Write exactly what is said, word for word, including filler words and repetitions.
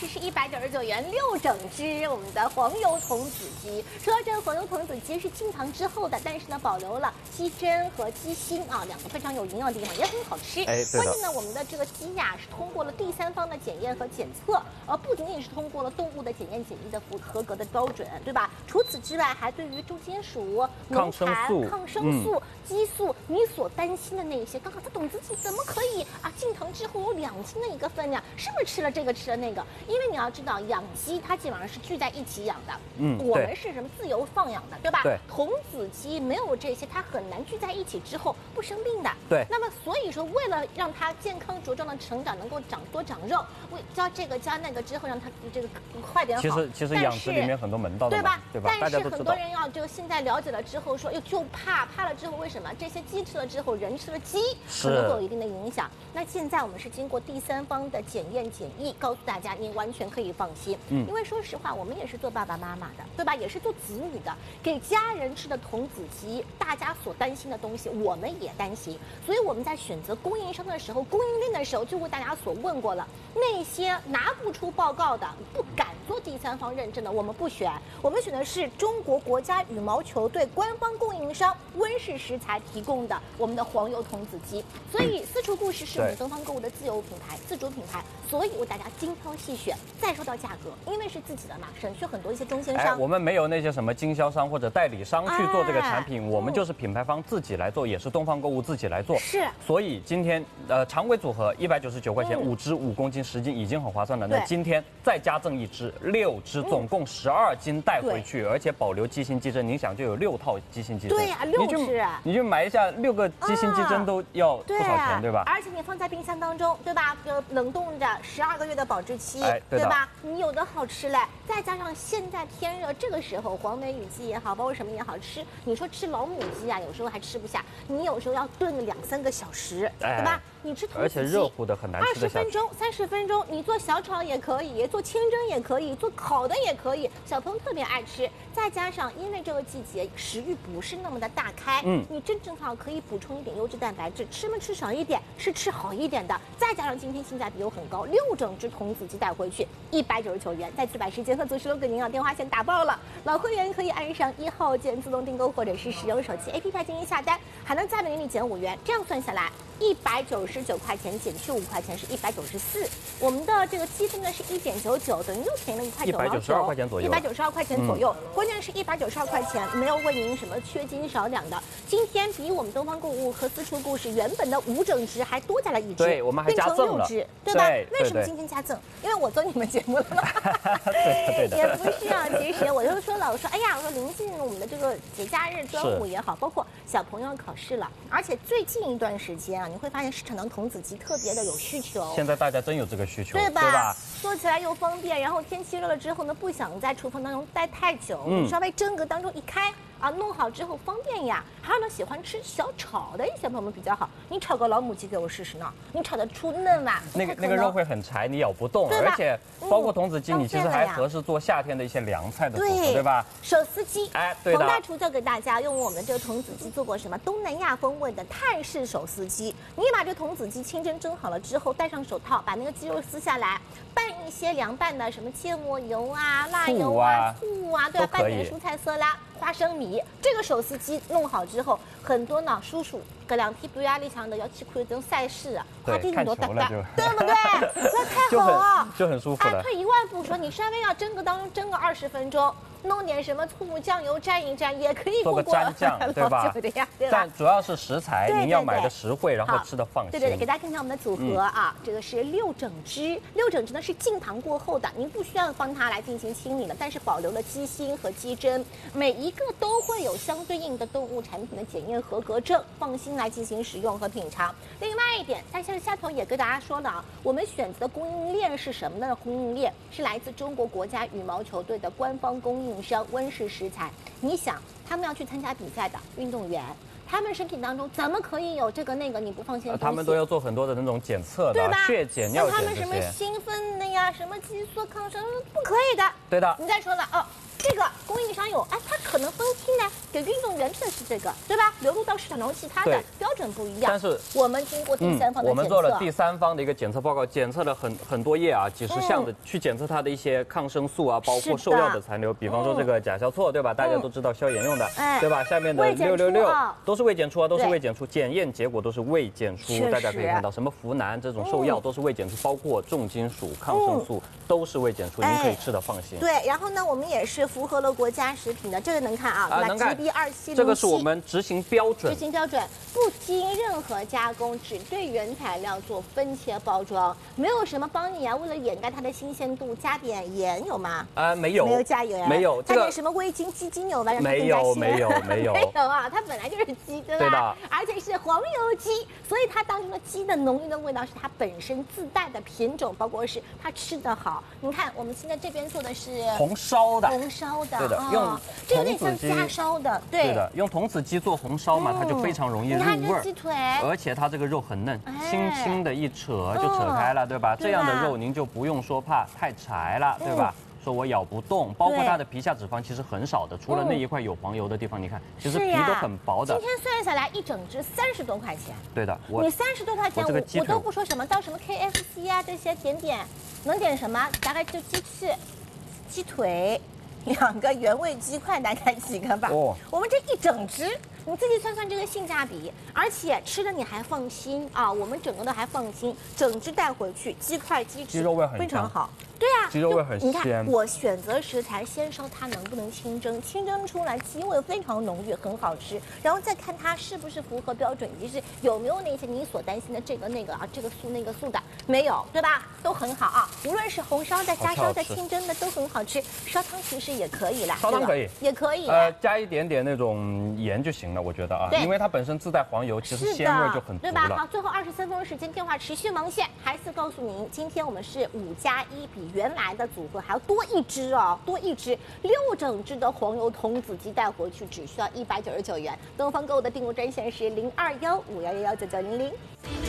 是一百九十九元六整只我们的黄油童子鸡。说到这个黄油童子鸡是进糖之后的，但是呢保留了鸡胗和鸡心啊两个非常有营养的地方，也很好吃。 哎， 关键呢，我们的这个鸡呀是通过了第三方的检验和检测，而不仅仅是通过了动物的检验检疫的符合格的标准，对吧？除此之外，还对于重金属、农残、抗生素、激素，你所担心的那些，刚好这童子鸡怎么可以啊进糖之后有两斤的一个分量？是不是吃了这个吃了那个？因为你要知道，养鸡它基本上是聚在一起养的，嗯，我们是什么自由放养的，对吧？ 对， 童子鸡没有这些，它很难聚在一起之后不生病的。 对， 那么所以说，为了让它健康茁壮的成长，能够长多长肉，为加这个加那个之后，让它这个快点好。 其实其实养殖里面很多门道的， 对吧？ 对吧？ 但是很多人要这个现在了解了之后说，又就怕怕了之后，为什么这些鸡吃了之后，人吃了鸡可能会有一定的影响？那现在我们是经过第三方的检验检疫，告诉大家您完全可以放心。嗯，因为说实话，我们也是做爸爸妈妈的，对吧？也是做子女的，给家人吃的童子鸡，大家所担心的东西，我们也担心。所以我们在选择供应商的时候，供应链的时候，就为大家所问过了，那些拿不出报告的，不敢做第三方认证的，我们不选，我们选的是中国国家羽毛球队官方供应商温氏食材提供的我们的黄油童子鸡。所以私厨故事是我们东方购物的自有品牌、自主品牌，所以为大家精挑细选。再说到价格，因为是自己的嘛，省去很多一些中间商。 哎，我们没有那些什么经销商或者代理商去做这个产品，哎、我们就是品牌方自己来做，也是东方购物自己来做。 是。 所以今天呃常规组合一百九十九块钱，五、嗯、只五公斤十斤已经很划算了。那今天再加赠一只六只，总共十二斤带回去，而且保留鸡心鸡胗。您想就有六套鸡心鸡胗。 对呀、啊，六只。 你就买一下六个鸡心鸡胗都要多少钱， 啊、 对吧？ 而且你放在冰箱当中，对吧？就冷冻着十二个月的保质期， 哎、对, 对吧？你有的好吃嘞。再加上现在天热，这个时候黄眉羽鸡也好，包括什么也好吃。你说吃老母鸡啊，有时候还吃不下，你有时候要炖个两三个小时，哎、对吧？你吃童子鸡， 而且热乎的很难吃得下去。 二十分钟、三十分钟，你做小炒也可以，做清蒸也可以，做烤的也可以，小朋友特别爱吃。再加上因为这个季节食欲不是那么的大开，嗯，你正正好可以补充一点优质蛋白质，吃嘛吃少一点，是吃好一点的。再加上今天性价比又很高，六整只童子鸡带回去一百九十九元，再次把时间和组十六个您啊电话线打爆了。老会员可以按上一号键自动订购，或者是使用手机 A P P 进行下单，还能再给你减五元，这样算下来。一百九十九块钱减去五块钱是一百九十四，我们的这个积分呢是一点九九，等于又便宜了一块九毛九， 一百九十二块钱左右， 一百九十二块钱左右。嗯、关键是一百九十二块钱没有为您什么缺斤少两的，今天比我们东方购物和私厨故事原本的五整只还多加了一只， 对，我们还加赠了， 对吧？对为什么今天加赠？因为我做你们节目了吗？ 对对的， 也不是啊，其实我就说了，我说哎呀，我说临近我们的这个节假日端午也好，包括小朋友考试了，而且最近一段时间啊。你会发现市场当童子鸡特别的有需求， 现在大家真有这个需求， 对吧？ 对吧？ 做起来又方便，然后天气热了之后呢，不想在厨房当中待太久，嗯、稍微蒸个当中一开啊，弄好之后方便呀。还有呢，喜欢吃小炒的一些朋友们比较好，你炒个老母鸡给我试试呢，你炒得出嫩吗？ 那个那个肉会很柴，你咬不动，而且包括童子鸡，你其实还合适做夏天的一些凉菜的组合，对吧？ 手撕鸡， 哎，对的。 黄大厨教给大家用我们这个童子鸡做过什么东南亚风味的泰式手撕鸡。你把这童子鸡清蒸蒸好了之后，戴上手套，把那个鸡肉撕下来，拌一些凉拌的什么芥末油啊、辣油啊、醋啊，对吧？拌点蔬菜色拉、花生米。这个手撕鸡弄好之后，很多呢叔叔搿两天半夜里向的要去看这种赛事啊，花点很多大大，对不对？那太好了， 就很舒服了。 哎，退一万步说，你稍微要蒸个当中蒸个二十分钟。弄点什么醋酱油蘸一蘸也可以做个蘸酱，对吧？但主要是食材，您要买的实惠，然后吃的放心。 对对对，给大家看看我们的组合啊，这个是六整只，六整只呢是浸糖过后的，您不需要帮它来进行清理了，但是保留了鸡心和鸡胗，每一个都会有相对应的动物产品的检验合格证，放心来进行使用和品尝。另外一点，在下头也跟大家说了啊，我们选择的供应链是什么呢？供应链是来自中国国家羽毛球队的官方供应。商温氏食材，你想他们要去参加比赛的运动员，他们身体当中怎么可以有这个那个你不放心的东西？ 他们都要做很多的那种检测的，血检、尿检他们什么兴奋的呀，什么激素、抗生素不可以的。 对的。 你再说了哦，这个供应商有，哎，他可能分批呢给运动员吃的是这个，对吧？流入到市场中，其他的标准不一样。 但是我们经过第三方的检测、 嗯，我们做了第三方的一个检测报告，检测了很很多页啊，几十项的、嗯、去检测它的一些抗生素啊，包括受药的残留，比方说这个甲硝唑，对吧？大家都知道消炎用的，嗯、对吧？下面的六六六都是未检出啊，都是未检出，检验结果都是未检出。大家可以看到，什么呋喃这种受药都是未检出，包括重金属、抗生素都是未检出，您可以吃的放心。 对，然后呢，我们也是符合了国家食品的，这个能看啊， 能看 G B 二七零七， 这个是我们执行标准， 执行标准不经任何加工，只对原材料做分切包装，没有什么帮你啊，为了掩盖它的新鲜度加点盐有吗？ 啊，没有， 没有加盐， 没有， 加点什么味精、鸡精有吗？ 没有，没有，没有， 没有啊，它本来就是鸡，对吧？ 对的， 而且是黄油鸡，所以它当中的鸡的浓郁的味道是它本身自带的品种，包括是它吃得好。你看，我们现在这边做的是红烧的， 红烧的， 对的，用这有点像家烧的，对， 对的，用童子鸡做红烧嘛，它就非常容易入味儿。 你看这鸡腿， 而且它这个肉很嫩，轻轻的一扯就扯开了，对吧？这样的肉您就不用说怕太柴了，对吧？说我咬不动，包括它的皮下脂肪其实很少的，除了那一块有黄油的地方，你看，其实皮都很薄的。 今天算下来一整只三十多块钱。 对的， 你三十多块钱，我我都不说什么，到什么 K F C 啊这些点点，能点什么？大概就鸡翅、鸡腿。两个原味鸡块，大概几个吧？哦，我们这一整只，你自己算算这个性价比，而且吃的你还放心啊！我们整个的还放心，整只带回去，鸡块、鸡翅， 鸡肉味很非常好。对啊， 鸡肉味很鲜。 你看，我选择食材先烧它能不能清蒸，清蒸出来鸡味非常浓郁，很好吃。然后再看它是不是符合标准，以及是有没有那些你所担心的这个那个啊，这个素那个素的，没有，对吧？都很好啊。无论是红烧的、加烧的、清蒸的都很好吃。烧汤其实也可以啦， 烧汤可以， 也可以。 呃，加一点点那种盐就行了，我觉得啊，因为它本身自带黄油，其实鲜味就很足了， 对吧？好，最后二十三分钟时间，电话持续忙线，还是告诉您，今天我们是五加一，比原来的组合还要多一只哦，多一只六整只的黄油童子鸡带回去只需要一百九十九元。东方购物的订购专线是零二幺五幺幺幺九九零零。